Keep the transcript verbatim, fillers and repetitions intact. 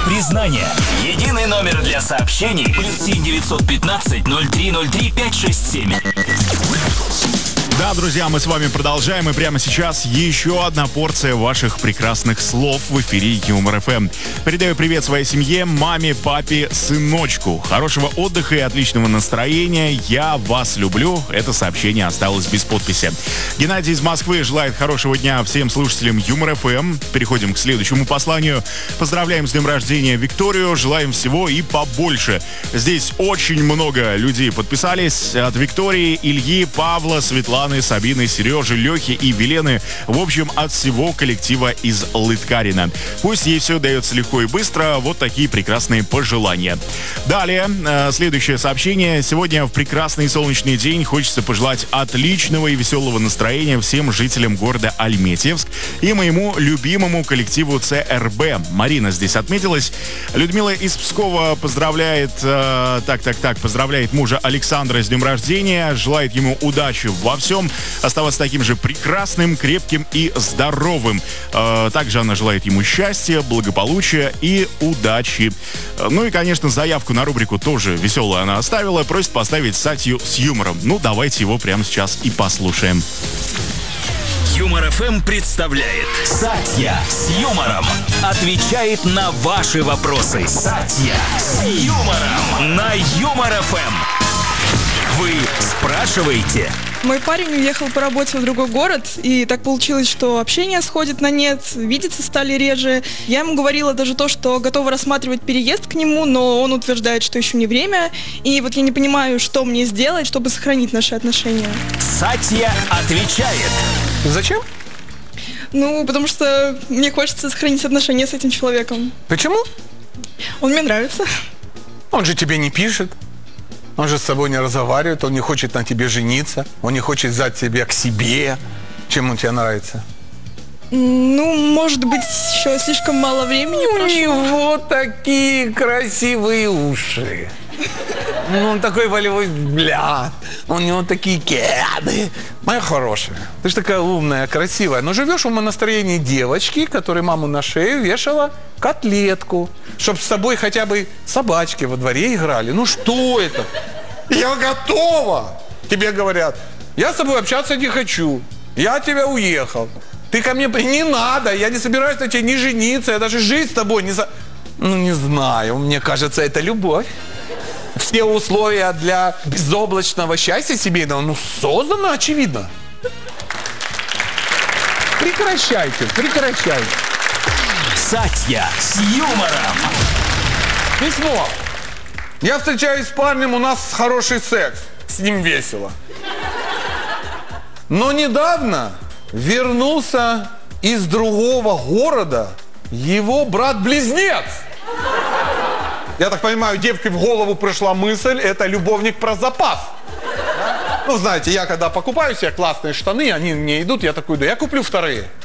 Признание. Единый номер для сообщений. Плюс семь девятьсот пятнадцать ноль три ноль три пять шесть семь. Да, друзья, мы с вами продолжаем, и прямо сейчас еще одна порция ваших прекрасных слов в эфире Юмор эф эм. Передаю привет своей семье, маме, папе, сыночку. Хорошего отдыха и отличного настроения. Я вас люблю. Это сообщение осталось без подписи. Геннадий из Москвы желает хорошего дня всем слушателям Юмор эф эм. Переходим к следующему посланию. Поздравляем с днем рождения Викторию. Желаем всего и побольше. Здесь очень много людей подписались. От Виктории, Ильи, Павла, Светланы, Сабины, Сережи, Лехи и Велены. В общем, от всего коллектива из Лыткарина. Пусть ей все дается легко и быстро. Вот такие прекрасные пожелания. Далее, э, следующее сообщение. Сегодня в прекрасный солнечный день хочется пожелать отличного и веселого настроения всем жителям города Альметьевск и моему любимому коллективу цэ эр бэ. Марина здесь отметилась. Людмила из Пскова поздравляет, э, так, так, так, поздравляет мужа Александра с днем рождения. Желает ему удачи во всем. Оставаться таким же прекрасным, крепким и здоровым. Также она желает ему счастья, благополучия и удачи. Ну и, конечно, заявку на рубрику тоже веселую она оставила. Просит поставить статью с юмором. Ну, давайте его прямо сейчас и послушаем. Юмор эф эм представляет Сатья с юмором. Отвечает на ваши вопросы. Сатья с юмором на Юмор эф эм. Вы спрашиваете. Мой парень уехал по работе в другой город, и так получилось, что общение сходит на нет, видеться стали реже. Я ему говорила даже то, что готова рассматривать переезд к нему, но он утверждает, что еще не время. И вот я не понимаю, что мне сделать, чтобы сохранить наши отношения. Сатья отвечает. Зачем? Ну, потому что мне хочется сохранить отношения с этим человеком. Почему? Он мне нравится. Он же тебе не пишет. Он же с собой не разговаривает, он не хочет на тебе жениться, он не хочет взять тебя к себе. Чем он тебе нравится? Ну, может быть, еще слишком мало времени У прошло. него такие красивые уши. Ну, он такой волевой взгляд. У него такие кеды. Моя хорошая, ты же такая умная, красивая. Но живешь в настроении девочки, которой маму на шею вешала котлетку. Чтоб с собой хотя бы собачки во дворе играли. Ну что это? Я готова. Тебе говорят, я с тобой общаться не хочу. Я от тебя уехал. Ты ко мне... Не надо, я не собираюсь на тебе не жениться. Я даже жить с тобой не... За... Ну, не знаю, мне кажется, это любовь. Все условия для безоблачного счастья семейного, ну, созданы, очевидно. Прекращайте, прекращайте. Сатья с юмором. Письмо. Я встречаюсь с парнем, у нас хороший секс. С ним весело. Но недавно вернулся из другого города его брат-близнец. Я так понимаю, девке в голову пришла мысль, это любовник про запас. Ну, знаете, я когда покупаю себе классные штаны, они мне идут, я такой, да я куплю вторые.